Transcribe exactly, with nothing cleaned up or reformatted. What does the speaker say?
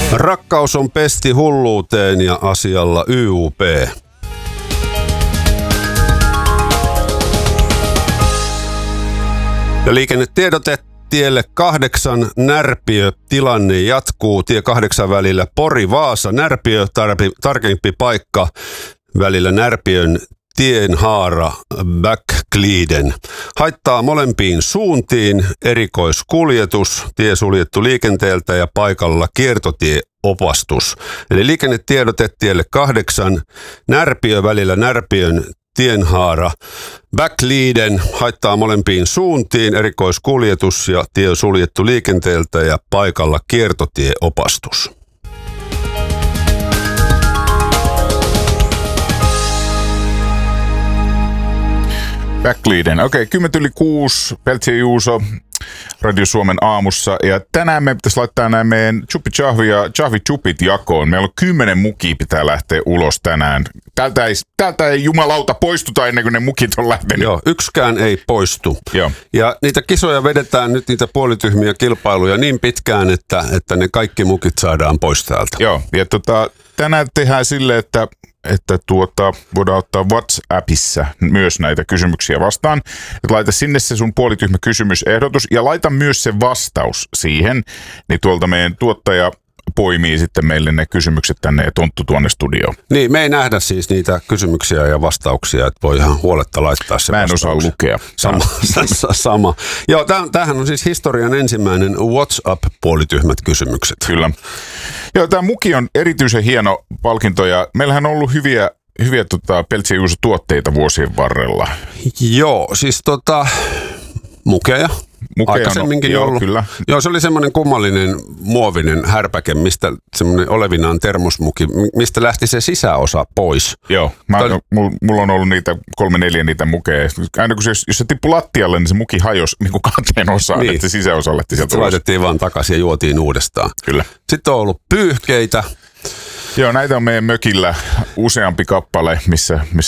Rakkaus on pesti hulluuteen ja asialla Y U P. Ja liikennetiedote tielle kahdeksan Närpiö. Tilanne jatkuu tie kahdeksan välillä Pori-Vaasa. Närpiö tarpi, tarkempi paikka välillä Närpiön tienhaara Bäckkliden. Haittaa molempiin suuntiin, erikoiskuljetus, tie suljettu liikenteeltä ja paikalla kiertotieopastus. Eli liikennetiedote tielle kahdeksan Närpiö välillä Närpiön tienhaara Bäckkliden, haittaa molempiin suuntiin, erikoiskuljetus ja tie suljettu liikenteeltä ja paikalla kiertotieopastus. Bäckkliden. Okei, kymmentä yli kuusi, Peltsi ja Juuso, Radio Suomen aamussa. Ja tänään me pitäisi laittaa nämä meidän Chupi Chahvi ja Chahvi Chupit jakoon. Meillä on kymmenen mukia pitää lähteä ulos tänään. Täältä ei, täältä ei jumalauta poistuta ennen kuin ne mukit on lähtenyt. Joo, yksikään ei poistu. Joo. Ja niitä kisoja vedetään nyt, niitä puolityhmiä kilpailuja niin pitkään, että, että ne kaikki mukit saadaan pois täältä. Joo, ja tota, tänään tehdään silleen, että että tuota, voidaan ottaa WhatsAppissa myös näitä kysymyksiä vastaan. Et laita sinne se sun puolityhmä kysymysehdotus ja laita myös se vastaus siihen, niin tuolta meidän tuottaja poimii sitten meille ne kysymykset tänne ja tonttu tuonne studioon. Niin, me ei nähdä siis niitä kysymyksiä ja vastauksia, että voi ihan huoletta laittaa se Mä en vastaus. osaa lukea. Sama. sama. Joo, tämähän on siis historian ensimmäinen WhatsApp-puolityhmät kysymykset. Kyllä. Joo, tämä muki on erityisen hieno palkinto ja meillähän on ollut hyviä, hyviä tota, Peltsi ja Juuso tuotteita vuosien varrella. Joo, siis tota, mukeja. Mukeja Aikaisemminkin on, joo, ollut. Kyllä. Joo, se oli semmoinen kummallinen muovinen härpäke, mistä semmoinen olevinaan termosmuki, mistä lähti se sisäosa pois. Joo, mä, Tol... mulla on ollut niitä kolme neljä niitä mukeja. Aina kun se, jos se tippui lattialle, niin se muki hajosi niin kuin kahteen osaan, niin. Että se sisäosa lähti sieltä ulos. Laitettiin vaan takaisin ja juotiin uudestaan. Kyllä. Sitten on ollut pyyhkeitä. Joo, näitä on meidän mökillä useampi kappale, missä, missä